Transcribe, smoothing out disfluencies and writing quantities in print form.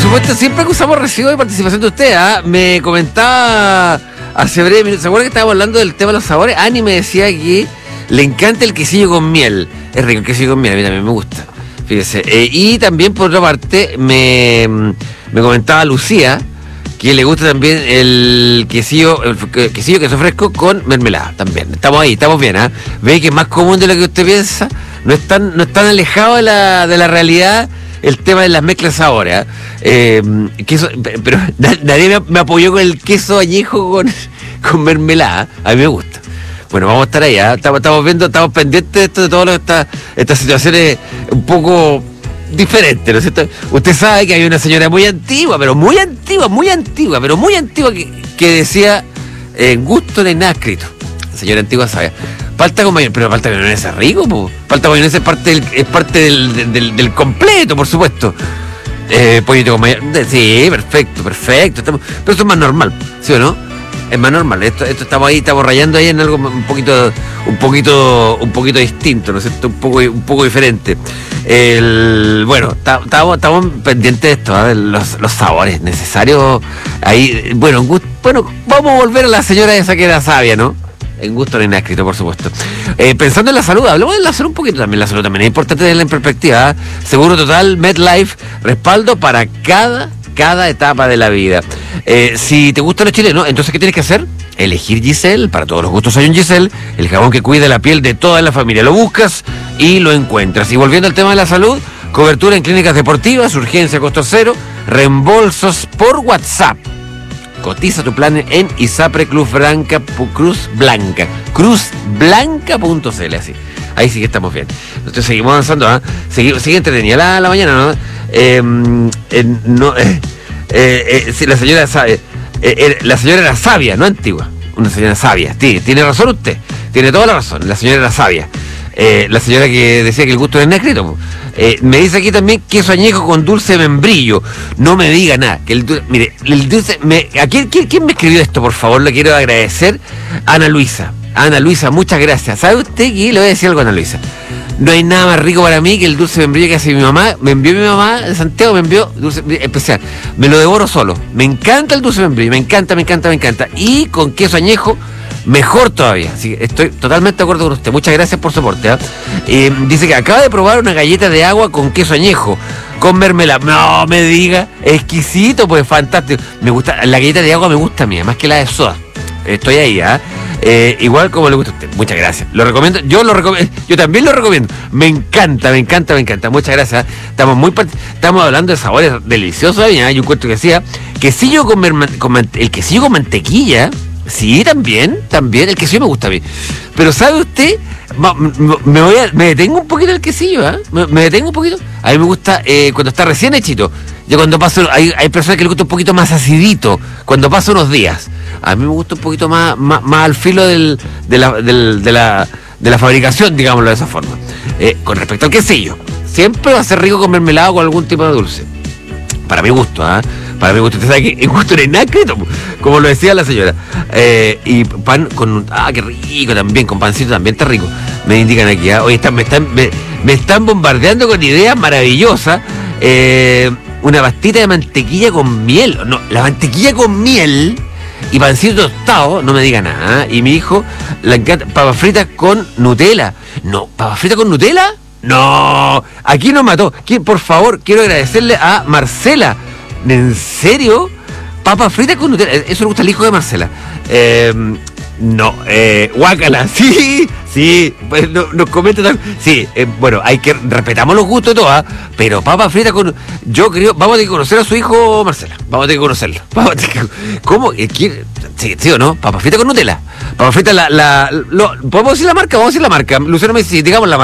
supuesto, siempre acusamos recibo de participación de usted, ¿ah? Me comentaba hace breve minutos, ¿se acuerda que estábamos hablando del tema de los sabores? Ani me decía que le encanta el quesillo con miel. Es rico el quesillo con miel, a mí también me gusta. Fíjese. Y también, por otra parte, me comentaba Lucía que le gusta también el quesillo queso fresco con mermelada también. Estamos ahí, estamos bien, ¿ah? Ve que es más común de lo que usted piensa. No es tan alejado de la realidad el tema de las mezclas ahora. Queso, pero nadie me apoyó con el queso añejo con mermelada. A mí me gusta. Bueno, vamos a estar allá. Estamos pendientes de esto, de todas estas situaciones un poco diferentes, ¿no es cierto? Usted sabe que hay una señora muy antigua, pero muy antigua, que decía, en gusto no hay nada escrito. La señora antigua sabe. Falta con mayonesa, pero falta con mayonesa rico, po. Falta con mayonesa es parte del completo, por supuesto. Pollito con mayonesa. Sí, perfecto. Pero esto es más normal, ¿sí o no? Es más normal. Esto estamos rayando ahí en algo un poquito distinto, ¿no es cierto? Un poco diferente. Bueno, estamos pendientes de esto, ¿eh? Los sabores necesarios ahí. Bueno, vamos a volver a la señora esa que era sabia, ¿no? En gusto no hay nada escrito, por supuesto. Pensando en la salud, hablemos de la salud un poquito también. La salud también es importante tenerla en perspectiva, ¿eh? Seguro Total, MetLife, respaldo para cada etapa de la vida. Si te gustan los chilenos, entonces ¿qué tienes que hacer? Elegir Giselle. Para todos los gustos hay un Giselle, el jabón que cuida la piel de toda la familia. Lo buscas y lo encuentras. Y volviendo al tema de la salud, cobertura en clínicas deportivas, urgencia, costo cero, reembolsos por WhatsApp. Cotiza tu plan en ISAPRE Cruz Blanca.cl, así. Ahí sí que estamos bien. Entonces seguimos avanzando, ¿ah? Sigue entretenida la mañana, ¿no? Sí, la señora era sabia, no antigua. Una señora sabia. Tiene razón usted. Tiene toda la razón. La señora era sabia. La señora que decía que el gusto no es nada escrito. Me dice aquí también queso añejo con dulce membrillo. No me diga nada. Mire, el dulce. ¿Quién me escribió esto, por favor? Le quiero agradecer. Ana Luisa, muchas gracias. ¿Sabe usted que le voy a decir algo a Ana Luisa? No hay nada más rico para mí que el dulce membrillo que hace mi mamá. Me envió mi mamá de Santiago, me envió dulce membrillo especial. Me lo devoro solo. Me encanta el dulce membrillo, me encanta. Y con queso añejo, mejor todavía. Así que estoy totalmente de acuerdo con usted. Muchas gracias por su aporte, ¿eh? Dice que acaba de probar una galleta de agua con queso añejo, con mermelada. No me diga, exquisito, pues fantástico. Me gusta, la galleta de agua me gusta a mí, más que la de soda. Estoy ahí, igual como le gusta a usted. Muchas gracias. Lo recomiendo. Yo también lo recomiendo. Me encanta. Muchas gracias. Estamos hablando de sabores deliciosos. Yo encuentro que decía quesillo el quesillo con mantequilla. Sí, también. El quesillo me gusta a mí. Pero ¿sabe usted? Me detengo un poquito el quesillo, ¿eh? Me detengo un poquito. A mí me gusta cuando está recién hechito. Yo cuando paso, hay personas que le gusta un poquito más acidito, cuando paso unos días. A mí me gusta un poquito más al filo de la fabricación, digámoslo de esa forma. Con respecto al quesillo, siempre va a ser rico con mermelada o con algún tipo de dulce. Para mi gusto, Para mi gusto. Usted sabe que en gusto no hay nada escrito, como lo decía la señora. Y pan con... qué rico también, con pancito también está rico. Me indican aquí, Oye, me están bombardeando con ideas maravillosas. Una pastita de mantequilla con miel. No, la mantequilla con miel y pancito tostado, no me diga nada. Y mi hijo le encanta papas fritas con Nutella. No, ¿papas fritas con Nutella? No, aquí nos mató. Por favor, quiero agradecerle a Marcela. ¿En serio? Papas fritas con Nutella. Eso le gusta al hijo de Marcela. No, guácala, sí, pues nos comenta también. Sí, bueno, respetamos los gustos y todo, pero papas fritas con... Yo creo, vamos a tener que conocer a su hijo, Marcela. Vamos a tener que conocerlo. ¿Cómo? ¿Sí o no? Papas fritas con Nutella. Papas fritas, ¿podemos decir la marca? Vamos a decir la marca. Luciano me dice, digamos la marca.